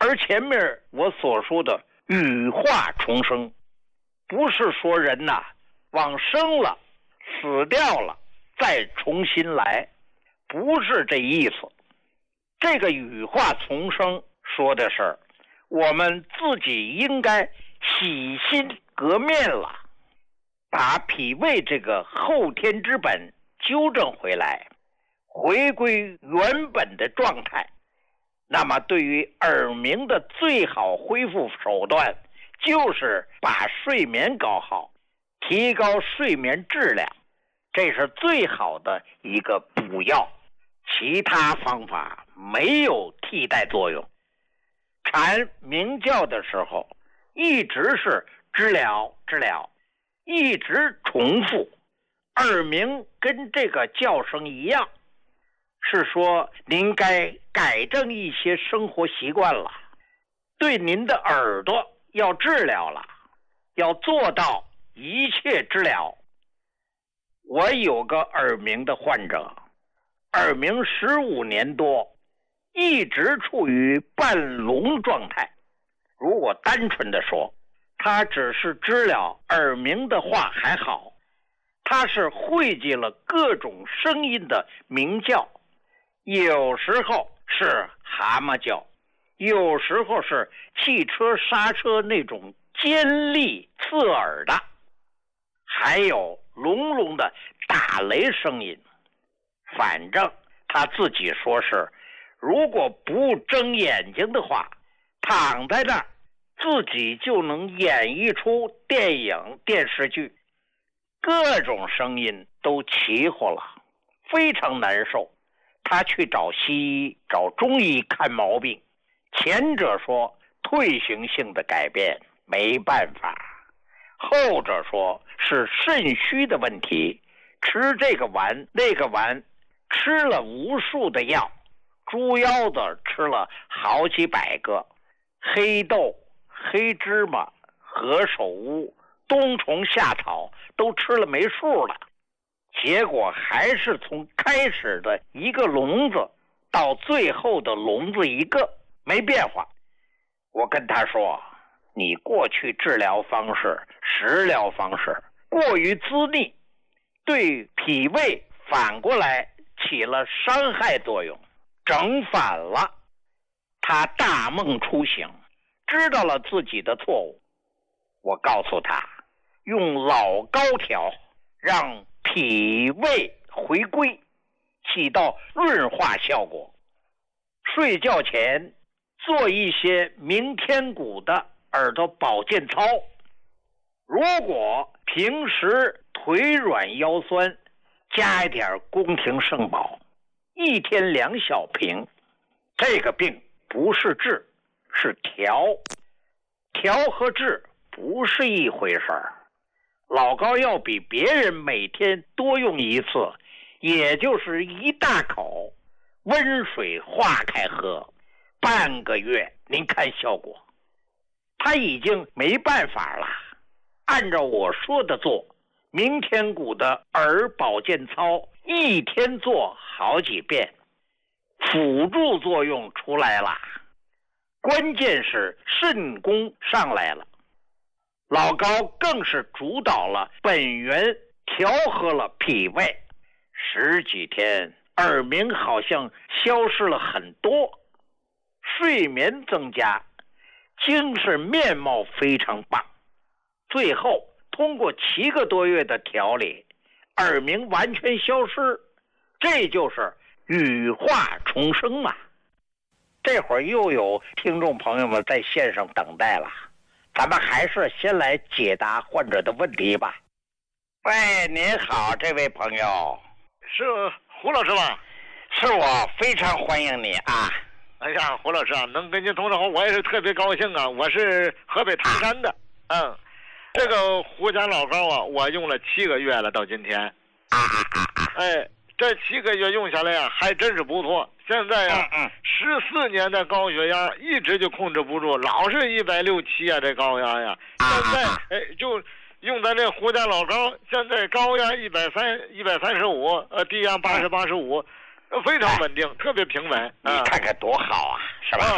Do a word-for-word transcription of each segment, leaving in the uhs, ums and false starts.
而前面我所说的羽化重生，不是说人呐、啊、往生了死掉了再重新来，不是这意思。这个羽化重生说的是我们自己应该洗心革面了，把脾胃这个后天之本纠正回来，回归原本的状态。那么对于耳鸣的最好恢复手段就是把睡眠搞好，提高睡眠质量，这是最好的一个补药，其他方法没有替代作用。蝉鸣叫的时候一直是知了知了，一直重复，耳鸣跟这个叫声一样，是说您该改正一些生活习惯了，对您的耳朵要治疗了，要做到一切治疗。我有个耳鸣的患者，耳鸣十五年多，一直处于半聋状态。如果单纯的说，他只是知了耳鸣的话还好，他是汇集了各种声音的鸣叫，有时候是蛤蟆叫，有时候是汽车刹车那种尖利刺耳的，还有隆隆的打雷声音。反正他自己说是，如果不睁眼睛的话，躺在那儿自己就能演绎出电影电视剧，各种声音都齐活了，非常难受。他去找西医找中医看毛病，前者说退行性的改变没办法，后者说是肾虚的问题，吃这个丸那个丸，吃了无数的药，猪腰子吃了好几百个，黑豆黑芝麻何首乌冬虫夏草都吃了没数了，结果还是从开始的一个聋子到最后的聋子一个，没变化。我跟他说，你过去治疗方式食疗方式过于滋腻，对脾胃反过来起了伤害作用，整反了。他大梦初醒，知道了自己的错误。我告诉他，用老高条让脾胃回归，起到润化效果。睡觉前做一些鸣天鼓的耳朵保健操。如果平时腿软腰酸，加一点宫廷圣宝，一天两小瓶。这个病不是治，是调。调和治不是一回事儿。老高要比别人每天多用一次，也就是一大口温水化开喝，半个月您看效果。他已经没办法了，按照我说的做，鸣天鼓的耳保健操一天做好几遍，辅助作用出来了，关键是肾功上来了。老高更是主导了本源，调和了脾胃，十几天耳鸣好像消失了很多，睡眠增加，精神面貌非常棒。最后通过七个多月的调理，耳鸣完全消失，这就是羽化重生啊！这会儿又有听众朋友们在线上等待了，咱们还是先来解答患者的问题吧。喂，您好，这位朋友， 是胡老师吧？ 是我，非常欢迎你啊！ 哎呀，胡老师啊，能跟您通上话，我也是特别高兴啊！我是河北唐山的，啊、嗯，这个胡家老膏啊，我用了七个月了，到今天， 啊啊啊啊！ 哎，这七个月用下来啊，还真是不错。现在呀、啊，十四年的高血压一直就控制不住，老是一百六七啊，这高压呀。现在哎，就用咱这胡家老膏，现在高压一百三一百三十五，呃，低压八十八十五，非常稳定，特别平稳。 你看看多好啊，是吧？ 啊，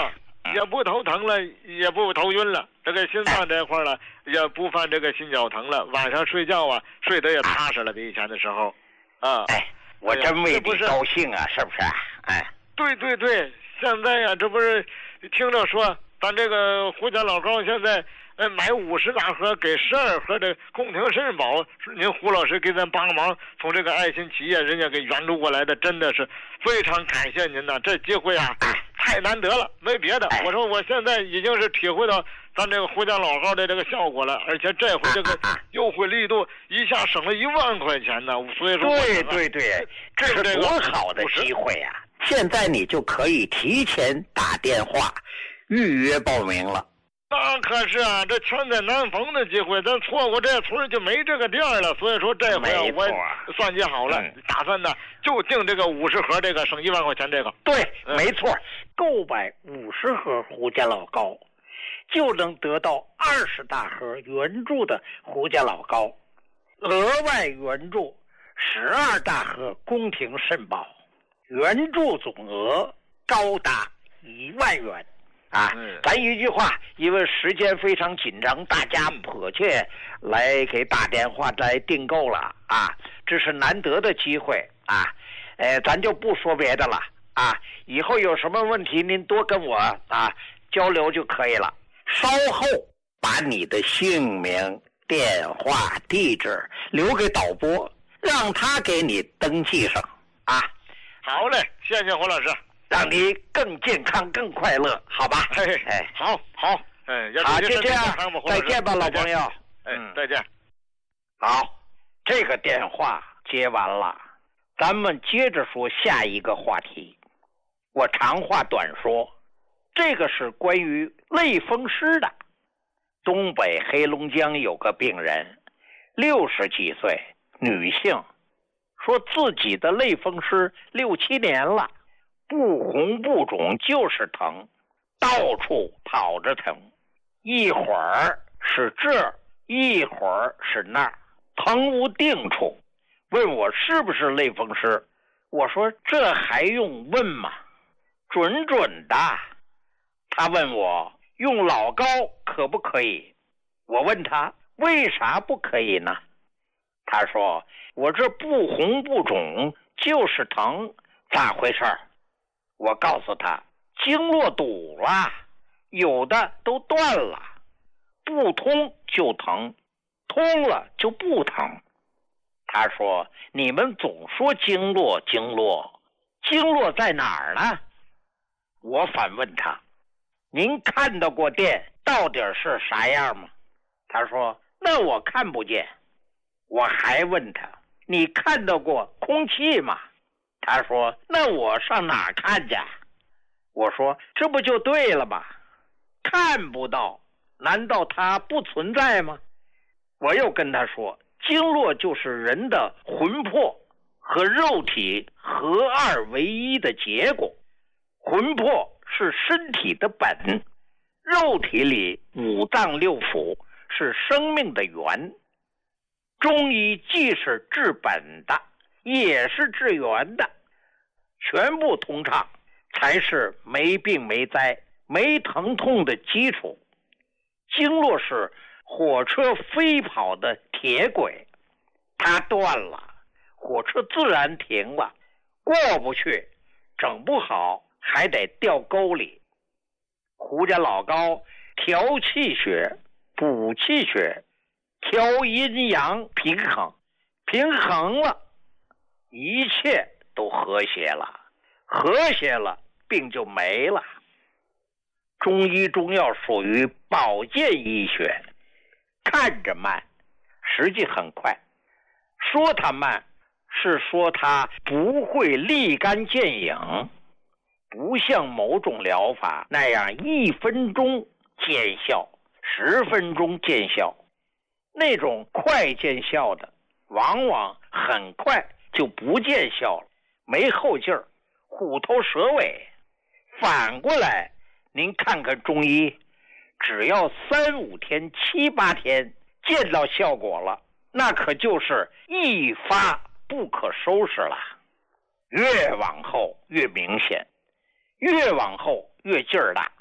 也不头疼了，也不头晕了，这个心脏这块了也不犯这个心绞疼了，晚上睡觉啊睡得也踏实了，比以前的时候，啊， 哎，我真为你高兴啊，是不是？哎， 对对对，现在呀，这不是听着说咱这个胡家老高现在呃买五十大盒给十二盒的宫廷肾宝，是您胡老师给咱帮忙从这个爱心企业人家给援助过来的，真的是非常感谢您呐！这机会啊太难得了，没别的，我说我现在已经是体会到咱这个胡家老高的这个效果了，而且这回这个优惠力度一下省了一万块钱呢，所以说对对对，这是多好的机会啊！现在你就可以提前打电话预约报名了。 那可是啊，这千载难逢的机会，咱错过这村就没这个店了。所以说这回啊，我算计好了，嗯、打算呢就订这个五十盒，这个省一万块钱这个。 对，嗯、没错，购买五十盒胡家老高，就能得到二十大盒援助的胡家老高，额外援助十二大盒宫廷肾宝，援助总额高达一万元。啊，咱一句话，因为时间非常紧张，大家迫切来给打电话来订购了啊，这是难得的机会啊，呃，咱就不说别的了啊，以后有什么问题您多跟我啊交流就可以了。稍后把你的姓名、电话、地址留给导播，让他给你登记上啊。 好嘞，谢谢胡老师。 让你更健康、更快乐，好吧？ 嘿嘿，哎，好，好，哎， 好，就这样，再见吧，老朋友。 哎，再见。 好，这个电话接完了，咱们接着说下一个话题。我长话短说，这个是关于类风湿的。东北黑龙江有个病人，六十几岁，女性，说自己的类风湿六七年了。不红不肿就是疼，到处跑着疼，一会儿是这儿，一会儿是那儿，疼无定处。问我是不是类风湿，我说这还用问吗？准准的。他问我用老高可不可以，我问他为啥不可以呢？他说我这不红不肿就是疼，咋回事？我告诉他，经络堵了，有的都断了，不通就疼，通了就不疼。他说，你们总说经络经络，经络在哪儿呢？我反问他，您看到过电到底是啥样吗？他说，那我看不见。我还问他，你看到过空气吗？他说，那我上哪儿看去？我说，这不就对了吗？看不到，难道它不存在吗？我又跟他说，经络就是人的魂魄和肉体合二为一的结果，魂魄是身体的本，肉体里五脏六腑是生命的源。中医既是治本的，也是治源的，全部通畅，才是没病没灾、没疼痛的基础。经络是火车飞跑的铁轨，它断了，火车自然停了，过不去，整不好还得掉沟里。胡家老高调气血、补气血，调阴阳平衡，平衡了，一切都和谐了，和谐了，病就没了。中医中药属于保健医学，看着慢，实际很快。说它慢，是说它不会立竿见影，不像某种疗法那样一分钟见效，十分钟见效。那种快见效的，往往很快就不见效了，没后劲儿，虎头蛇尾。反过来，您看看中医，只要三五天、七八天见到效果了，那可就是一发不可收拾了。越往后越明显，越往后越劲儿大，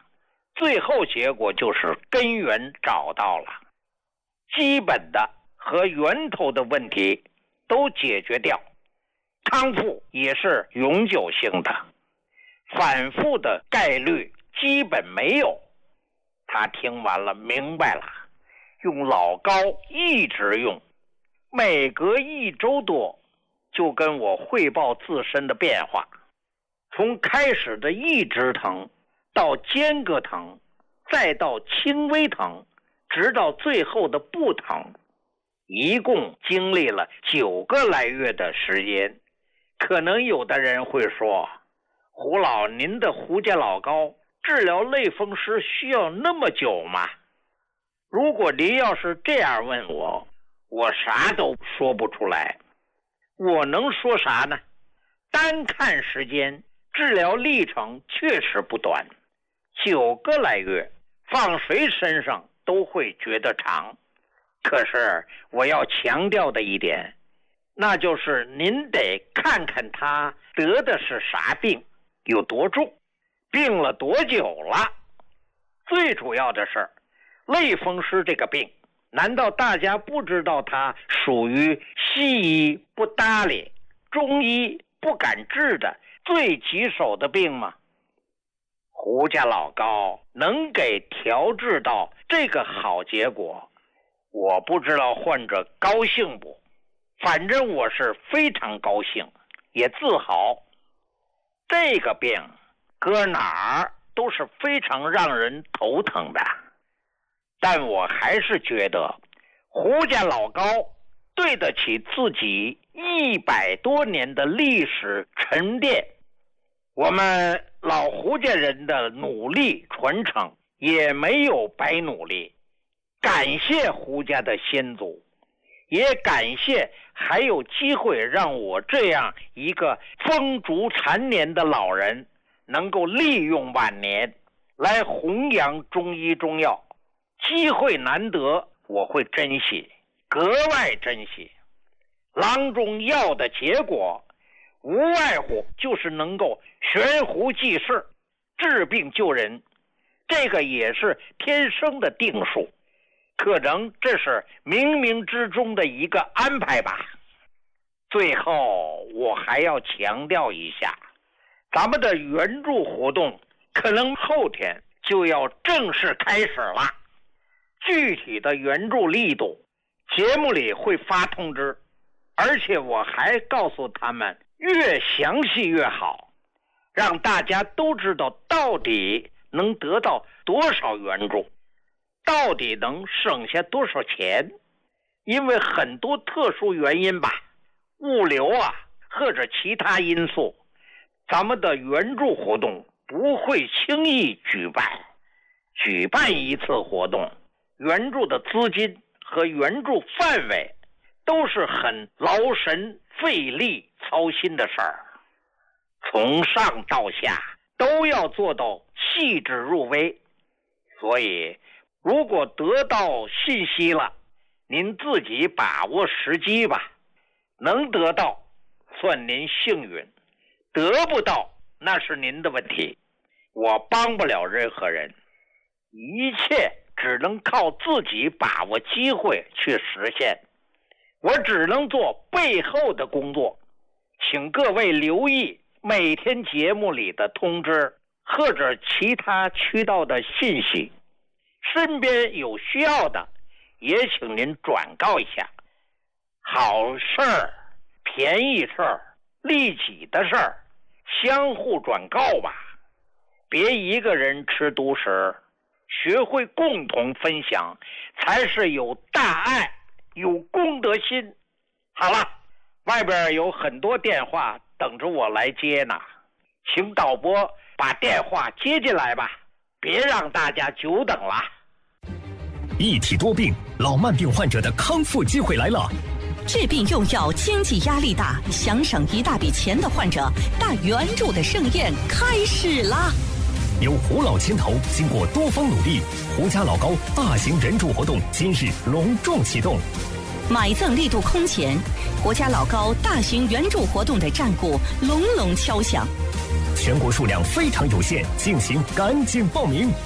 最后结果就是根源找到了，基本的和源头的问题都解决掉，康复也是永久性的，反复的概率基本没有。他听完了明白了，用老高一直用，每隔一周多就跟我汇报自身的变化，从开始的一直疼到间隔疼，再到轻微疼，直到最后的不疼，一共经历了九个来月的时间。可能有的人会说，胡老，您的胡家老高治疗类风湿需要那么久吗？如果您要是这样问我，我啥都说不出来。我能说啥呢？单看时间，治疗历程确实不短，九个来月，放谁身上都会觉得长。可是我要强调的一点，那就是您得看看他得的是啥病，有多重，病了多久了。最主要的是，类风湿这个病，难道大家不知道它属于西医不搭理、中医不敢治的最棘手的病吗？胡家老高能给调治到这个好结果，我不知道患者高兴不，反正我是非常高兴，也自豪。这个病搁哪儿都是非常让人头疼的，但我还是觉得胡家老高对得起自己一百多年的历史沉淀。我们老胡家人的努力传承也没有白努力，感谢胡家的先祖，也感谢还有机会让我这样一个风烛残年的老人能够利用晚年来弘扬中医中药。机会难得，我会珍惜，格外珍惜。郎中药的结果无外乎就是能够悬壶济世，治病救人，这个也是天生的定数，可能这是冥冥之中的一个安排吧。最后我还要强调一下，咱们的援助活动可能后天就要正式开始了，具体的援助力度节目里会发通知，而且我还告诉他们越详细越好，让大家都知道到底能得到多少援助，到底能省下多少钱。因为很多特殊原因吧，物流啊或者其他因素，咱们的援助活动不会轻易举办。举办一次活动，援助的资金和援助范围都是很劳神费力操心的事儿，从上到下都要做到细致入微。所以如果得到信息了，您自己把握时机吧，能得到算您幸运，得不到那是您的问题，我帮不了任何人，一切只能靠自己把握机会去实现。我只能做背后的工作，请各位留意每天节目里的通知或者其他渠道的信息，身边有需要的也请您转告一下。好事儿、便宜事儿、利己的事儿，相互转告吧，别一个人吃独食，学会共同分享，才是有大爱、有公德心。好了，外边有很多电话等着我来接呢，请导播把电话接进来吧，别让大家久等了。 一体多病，老慢病患者的康复机会来了。 治病用药经济压力大，想省一大笔钱的患者，大援助的盛宴开始啦！ 由胡老牵头，经过多方努力，胡家老高大型援助活动今日隆重启动。 买赠力度空前，胡家老高大型援助活动的战鼓隆隆敲响。 全国数量非常有限，敬请赶紧报名。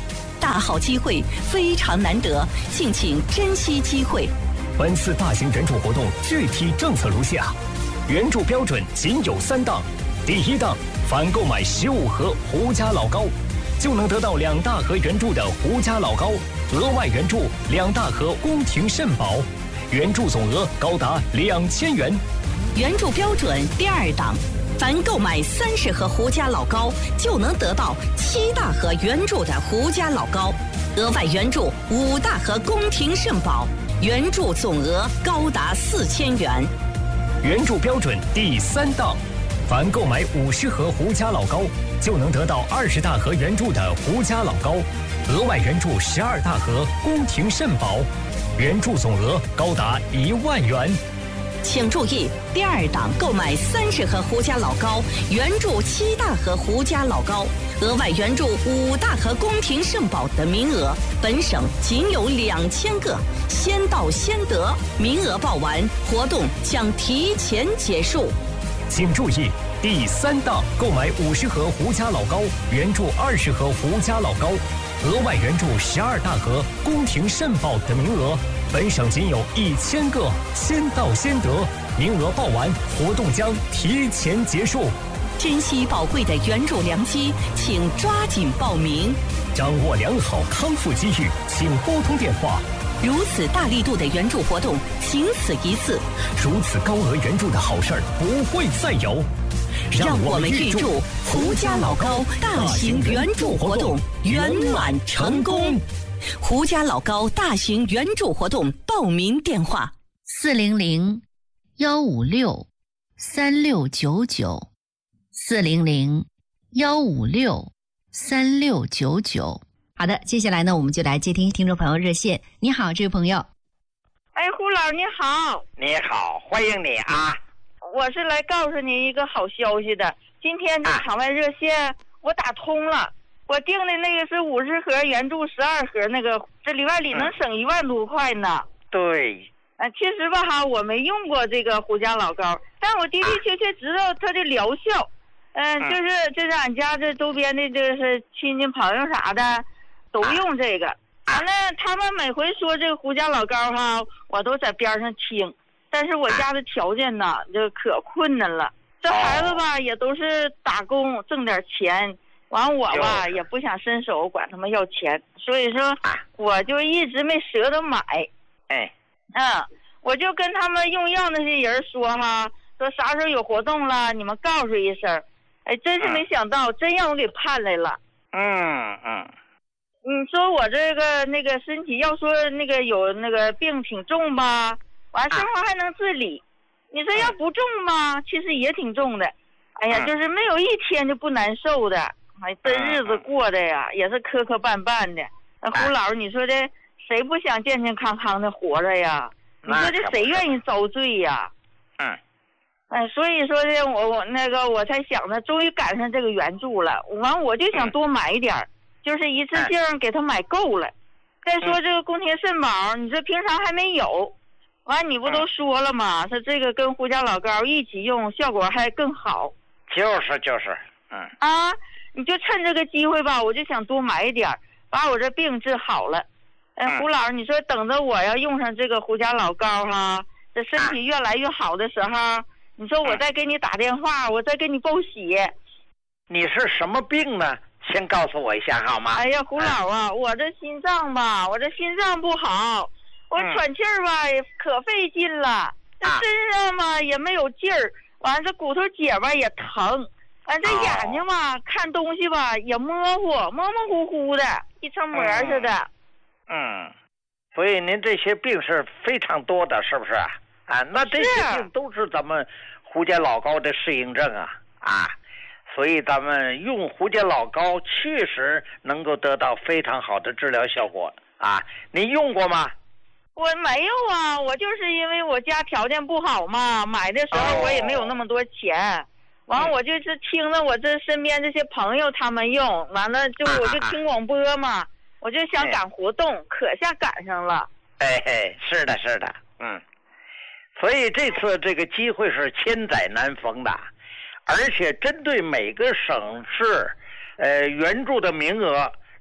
大好机会非常难得，敬请珍惜机会。 本次大型援助活动具体政策如下：援助标准仅有三档。第一档，凡购买十五盒胡家老高，就能得到两大盒援助的胡家老高，额外援助两大盒宫廷肾宝，援助总额高达两千元。 援助标准第二档，凡购买三十盒胡家老高，就能得到七大盒援助的胡家老高，额外援助五大盒宫廷肾宝，援助总额高达四千元。 援助标准第三档，凡购买五十盒胡家老高，就能得到二十大盒援助的胡家老高，额外援助十二大盒宫廷肾宝，援助总额高达一万元。 请注意，第二档购买三十盒胡家老高，援助七大盒胡家老高，额外援助五大盒宫廷肾宝的名额，本省仅有两千个，先到先得，名额报完，活动将提前结束。 请注意，第三档购买五十盒胡家老高，援助二十盒胡家老高，额外援助十二大盒宫廷肾宝的名额，本省仅有一千个，先到先得，名额报完，活动将提前结束。 珍惜宝贵的援助良机，请抓紧报名。 掌握良好康复机遇，请拨通电话。 如此大力度的援助活动，仅此一次。 如此高额援助的好事儿不会再有。 让我们预祝胡家老高大型援助活动圆满成功。胡家老高大型援助活动报名电话： 四零零幺五六三六九九，四零零幺五六三六九九。好的，接下来呢，我们就来接听听众朋友热线。你好，这位朋友。 哎，胡老你好。 你好，欢迎你啊！ 我是来告诉您一个好消息的。今天这场外热线、啊、我打通了，我订的那个是五十盒援助十二盒，那个这里外里能省一万多块呢。 嗯、对。 呃，其实吧哈，我没用过这个胡家老高，但我的的确确知道它的疗效。嗯、呃，就是就是俺家这周边的，就是亲戚朋友啥的。都用这个，完了，他们每回说这个胡家老高哈，我都在边上听。但是我家的条件呢，就可困难了。这孩子吧，也都是打工挣点钱，完我吧也不想伸手管他们要钱，所以说我就一直没舍得买。 哎， 嗯，我就跟他们用药那些人说哈，说啥时候有活动了，你们告诉一声。哎，真是没想到，真让我给盼来了。 嗯嗯。 你说我这个那个身体，要说那个有那个病挺重吧，完生活还能自理。你说要不重吧，其实也挺重的。哎呀，就是没有一天就不难受的。哎，这日子过的呀，也是磕磕绊绊的。那胡老，你说这谁不想健健康康的活着呀？你说这谁愿意遭罪呀？ 嗯。 哎，所以说呢，我我那个我才想着，终于赶上这个援助了。完，我就想多买一点。就是一次性给他买够了。再说这个宫廷肾宝，你这平常还没有，完你不都说了吗？他这个跟胡家老高一起用，效果还更好。 就是就是，嗯啊，你就趁这个机会吧，我就想多买一点，把我这病治好了。哎，胡老，你说等着我要用上这个胡家老高哈，这身体越来越好的时候，你说我再给你打电话，我再给你报喜。 你是什么病呢？先告诉我一下好吗？ 哎呀，胡老啊，嗯、我这心脏吧，我这心脏不好，我喘气儿吧也可费劲了，这、啊、身上吧也没有劲儿，完了这骨头节吧也疼，完这眼睛吧、哦、看东西吧也模糊，模模糊糊的，一层膜似的。 嗯，所以您这些病是非常多的，是不是啊？啊，那这些病都是咱们胡家老高的适应症啊啊。所以咱们用胡家老高确实能够得到非常好的治疗效果啊！您用过吗？ 我没有啊，我就是因为我家条件不好嘛，买的时候我也没有那么多钱，哦、完我就是听了我这身边这些朋友他们用，完了就我就听广播嘛，啊、我就想赶活动，哎、可下赶上了。 哎哎，是的，是的，嗯，所以这次这个机会是千载难逢的。而且针对每个省市，呃，援助的名额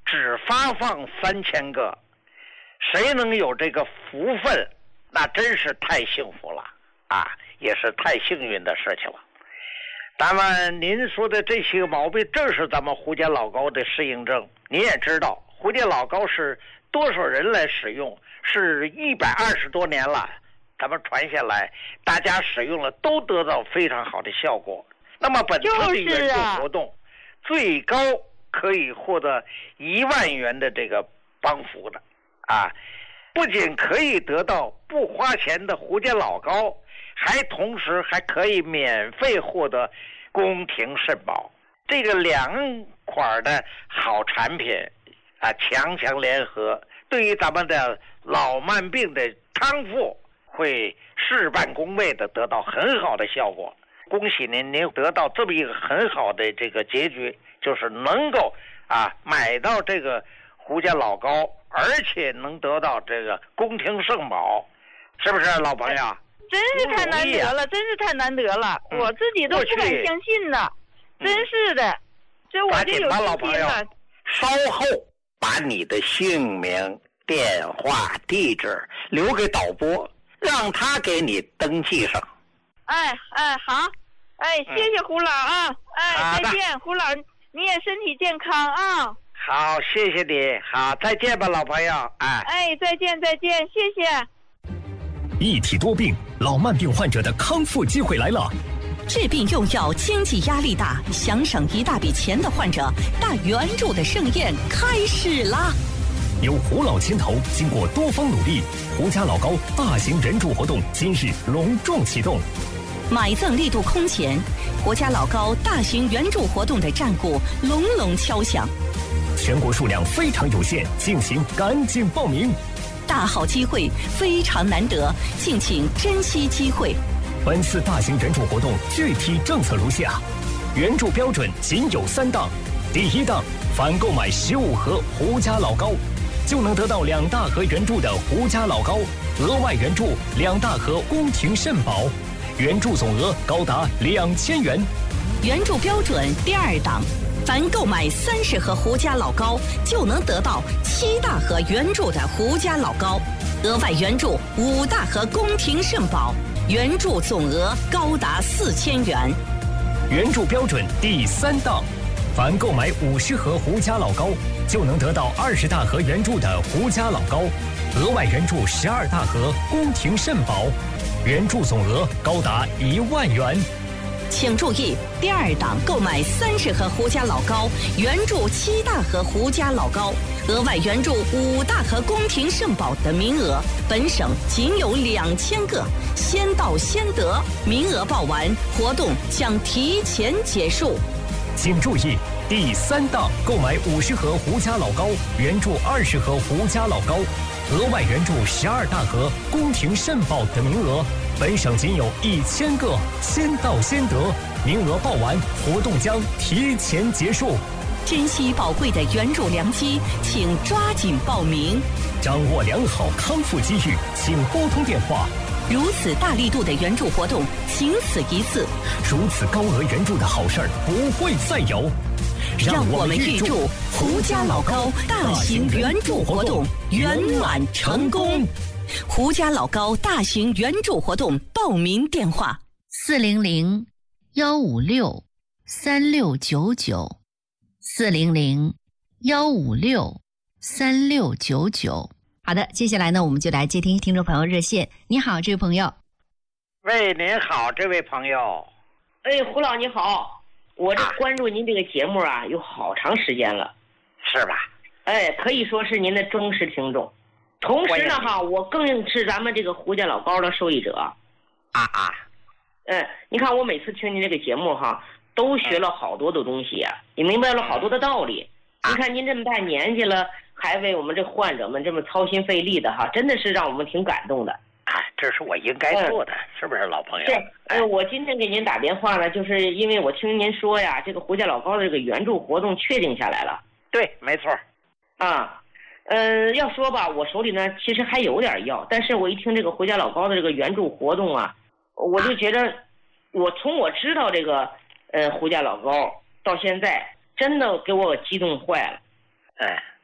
只发放三千个，谁能有这个福分，那真是太幸福了啊，也是太幸运的事情了。当然您说的这些个毛病正是咱们胡家老高的适应症。你也知道胡家老高是多少人来使用，是一百二十多年了，咱们传下来大家使用了都得到非常好的效果。那么本次的援助活动、啊、最高可以获得一万元的这个帮扶的啊，不仅可以得到不花钱的胡家老高，还同时还可以免费获得宫廷肾宝。这个两款的好产品啊，强强联合，对于咱们的老慢病的康复会事半功倍的得到很好的效果。恭喜您，您得到这么一个很好的这个结局，就是能够啊买到这个胡家老高，而且能得到这个宫廷圣宝，是不是老朋友？ 真是太难得了，真是太难得了，嗯、我自己都不敢相信呢，真是的，这我就有信心了。 稍后把你的姓名、电话、地址留给导播，让他给你登记上。 哎哎好，哎谢谢胡老啊，嗯、哎再见，胡老，你也身体健康啊。 好，谢谢你，好，再见吧，老朋友，哎哎再见再见，谢谢。 一体多病，老慢病患者的康复机会来了。 治病用药，经济压力大，想省一大笔钱的患者，大援助的盛宴开始啦！ 由胡老牵头，经过多方努力，胡家老高大型援助活动今日隆重启动。 买赠力度空前，胡家老高大型援助活动的战鼓隆隆敲响。 全国数量非常有限，敬请赶紧报名。 大好机会非常难得，敬请珍惜机会。 本次大型援助活动具体政策如下：援助标准仅有三档。第一档，反购买十五盒胡家老高，就能得到两大盒援助的胡家老高，额外援助两大盒宫廷肾宝，援助总额高达两千元。 援助标准第二档，凡购买三十盒胡家老高，就能得到七大盒援助的胡家老高，额外援助五大盒宫廷肾宝，援助总额高达四千元。 援助标准第三档，凡购买五十盒胡家老高，就能得到二十大盒援助的胡家老高，额外援助十二大盒宫廷肾宝，援助总额高达一万元。 请注意，第二档购买三十盒胡家老高，援助七大盒胡家老高，额外援助五大盒宫廷肾宝的名额，本省仅有两千个，先到先得，名额报完，活动将提前结束。 请注意，第三档购买五十盒胡家老高，援助二十盒胡家老高，额外援助十二大盒宫廷肾宝的名额，本省仅有一千个，先到先得，名额报完，活动将提前结束。 珍惜宝贵的援助良机，请抓紧报名。 掌握良好康复机遇，请拨通电话。 如此大力度的援助活动，仅此一次。 如此高额援助的好事儿不会再有。 让我们预祝胡家老高大型援助活动圆满成功。胡家老高大型援助活动报名电话： 四零零幺五六三六九九，四零零幺五六三六九九。好的，接下来呢，我们就来接听听众朋友热线。你好，这位朋友。 喂，您好，这位朋友。 哎，胡老你好，我这关注您这个节目啊，有好长时间了， 是吧？ 哎，可以说是您的忠实听众。同时呢，哈，我更是咱们这个胡家老高的受益者。 啊啊。 嗯，你看我每次听您这个节目哈，都学了好多的东西啊，也明白了好多的道理。你看您这么大年纪了，还为我们这患者们这么操心费力的哈，真的是让我们挺感动的。 啊，这是我应该做的，嗯、是不是老朋友？ 是。呃，我今天给您打电话呢，就是因为我听您说呀，这个胡家老高的这个援助活动确定下来了。 对，没错。 啊，呃，要说吧，我手里呢其实还有点药，但是我一听这个胡家老高的这个援助活动啊，我就觉得，我从我知道这个呃胡家老高到现在，真的给我激动坏了。 哎，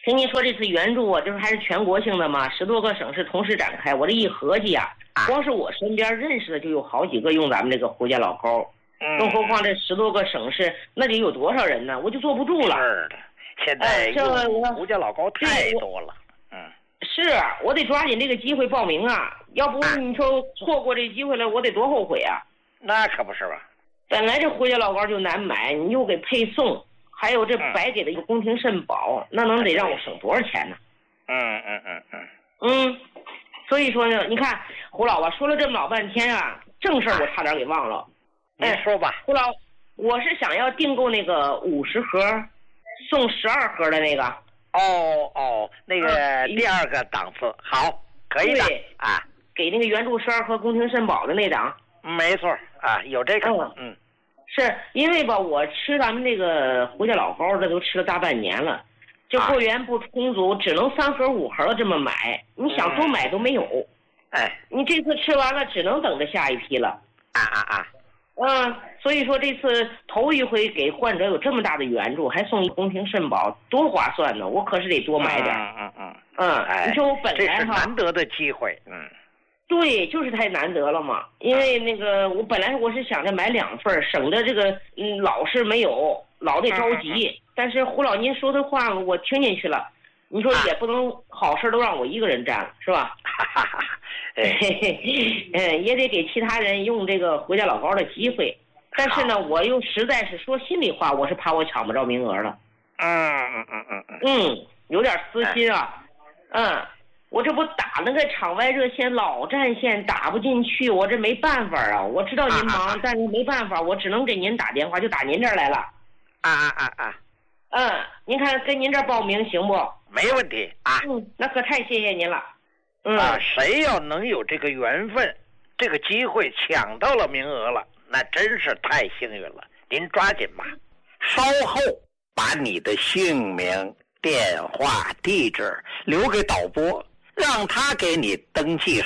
听您说这次援助啊，就是还是全国性的嘛，十多个省市同时展开。我这一合计啊，光是我身边认识的就有好几个用咱们这个胡家老高， 嗯， 更何况这十多个省市，那得有多少人呢？我就坐不住了。 是的，现在用胡家老高太多了。嗯， 是我得抓紧这个机会报名啊，要不你说错过这机会了，我得多后悔啊！ 那可不是吧？ 本来这胡家老高就难买，你又给配送，还有这白给的一个宫廷肾宝，那能得让我省多少钱呢？ 嗯嗯嗯嗯嗯，所以说呢，你看胡老吧，说了这么老半天啊，正事儿我差点给忘了。 您说吧， 胡老，我是想要订购那个五十盒，送十二盒的那个。 哦哦，那个第二个档次，好，可以的啊， 给那个援助十二盒宫廷肾宝的那档。 没错啊，有这个。嗯嗯， 是因为吧，我吃咱们这个胡家老高，这都吃了大半年了，这货源不充足，只能三盒五盒这么买。你想多买都没有。 哎， 你这次吃完了，只能等着下一批了。 啊啊啊！ 嗯，所以说这次头一回给患者有这么大的援助，还送一宫廷肾宝，多划算呢！我可是得多买点。 嗯嗯嗯。 嗯， 哎， 你说我本来哈， 这是难得的机会。嗯。 对，就是太难得了嘛。因为那个我本来我是想着买两份，省得这个嗯老是没有，老得着急。嗯、但是胡老您说的话我听进去了，你说也不能好事都让我一个人占，是吧？ 哈哈哈。 嗯，也得给其他人用这个胡家老高的机会。但是呢，我又实在是说心里话，我是怕我抢不着名额了。 嗯嗯嗯嗯嗯。 嗯，有点私心啊。嗯。我这不打那个场外热线老占线打不进去，我这没办法啊。我知道您忙，啊、但是没办法，我只能给您打电话，就打您这儿来了。 啊啊啊啊！ 嗯，您看跟您这儿报名行不？ 没问题啊。 嗯，那可太谢谢您了。嗯， 啊，谁要能有这个缘分，这个机会抢到了名额了，那真是太幸运了。您抓紧吧，稍后把你的姓名、电话、地址留给导播。让他给你登记